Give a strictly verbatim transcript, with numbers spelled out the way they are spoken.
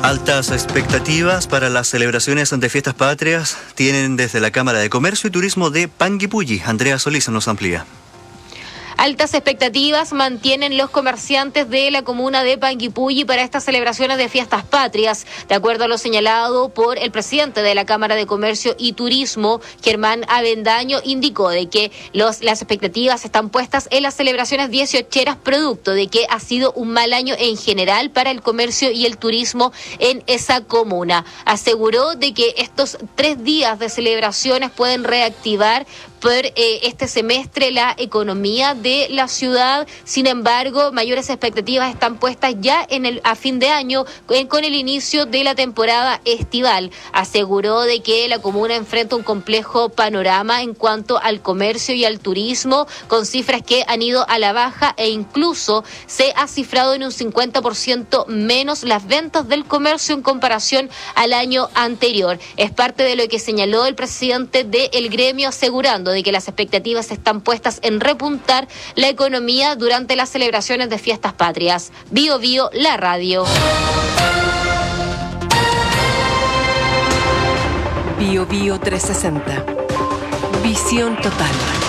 Altas expectativas para las celebraciones de fiestas patrias tienen desde la Cámara de Comercio y Turismo de Panguipulli. Andrea Solís nos amplía. Altas expectativas mantienen los comerciantes de la comuna de Panguipulli para estas celebraciones de fiestas patrias. De acuerdo a lo señalado por el presidente de la Cámara de Comercio y Turismo, Germán Avendaño, indicó de que los, las expectativas están puestas en las celebraciones dieciocheras, producto de que ha sido un mal año en general para el comercio y el turismo en esa comuna. Aseguró de que estos tres días de celebraciones pueden reactivar por eh, este semestre la economía de la ciudad. Sin embargo, mayores expectativas están puestas ya en el a fin de año en, con el inicio de la temporada estival. Aseguró de que la comuna enfrenta un complejo panorama en cuanto al comercio y al turismo, con cifras que han ido a la baja e incluso se ha cifrado en un cincuenta por ciento menos las ventas del comercio en comparación al año anterior. Es parte de lo que señaló el presidente del gremio, asegurando de que las expectativas están puestas en repuntar la economía durante las celebraciones de fiestas patrias. Bio Bio, la radio. Bio Bio trescientos sesenta. Visión total.